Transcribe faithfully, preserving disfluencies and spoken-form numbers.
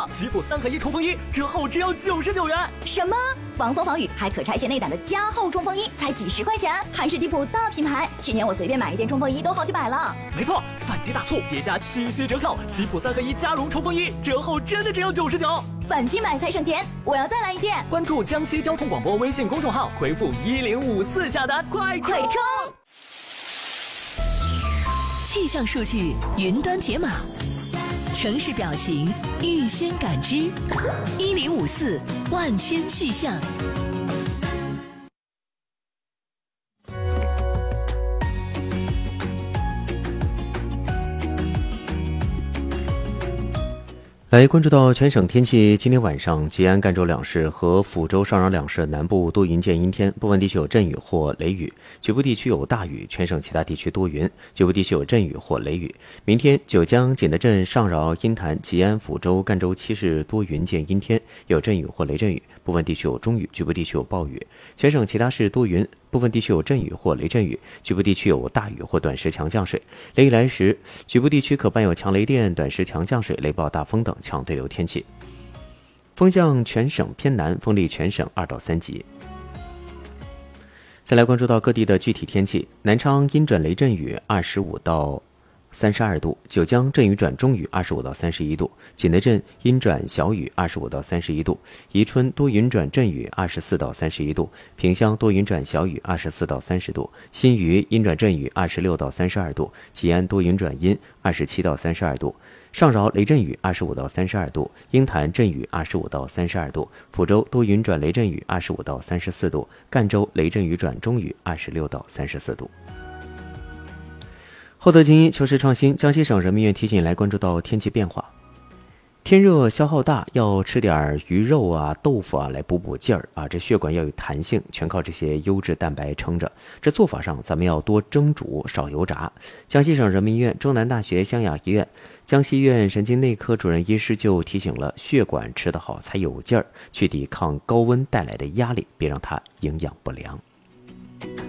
了，吉普三合一冲锋衣折后只要九十九元。 什么？防风防雨还可拆卸内胆的加厚冲锋衣才几十块钱，还是地普大品牌。去年我随便买一件冲锋衣都好几百了。 没错，反击大促叠加七夕折扣，吉普三合一加绒冲锋衣折后真的只要九十九。 反击买才省钱，我要再来一件。 关注江西交通广播微信公众号，回复一零五四下单，快快冲！ 气象数据云端解码，城市表情预先感知，一零五四万千气象。 来关注到全省天气，今天晚上吉安、赣州两市和抚州、邵阳两市南部多云见阴天，部分地区有阵雨或雷雨，局部地区有大雨，全省其他地区多云，局部地区有阵雨或雷雨。明天九江、景德镇、上饶、阴潭、吉安、抚州、赣州七市多云见阴天，有阵雨或雷阵雨，部分地区有中雨，局部地区有暴雨。全省其他市多云，部分地区有阵雨或雷阵雨，局部地区有大雨或短时强降水。雷雨来时，局部地区可伴有强雷电、短时强降水、雷暴、大风等强对流天气。风向全省偏南，风力全省二到三级。再来关注到各地的具体天气，南昌阴转雷阵雨，二十五到三十二度；九江阵雨转中雨，二十五到三十一度；景德镇阴转小雨，二十五到三十一度；宜春多云转阵雨，二十四到三十一度；萍乡多云转小雨，二十四到三十度；新余阴转阵雨，二十六到三十二度；吉安多云转阴，二十七到三十二度；上饶雷阵雨，二十五到三十二度；鹰潭阵雨，二十五到三十二度；抚州多云转雷阵雨，二十五到三十四度；赣州雷阵雨转中雨，二十六到三十四度。厚德精英求实创新，江西省人民医院提醒来关注到天气变化。天热消耗大，要吃点鱼肉啊、豆腐啊来补补劲儿啊。这血管要有弹性，全靠这些优质蛋白撑着。这做法上，咱们要多蒸煮，少油炸。江西省人民医院、中南大学湘雅医院、江西院神经内科主任医师就提醒了：血管吃得好才有劲儿，去抵抗高温带来的压力，别让它营养不良。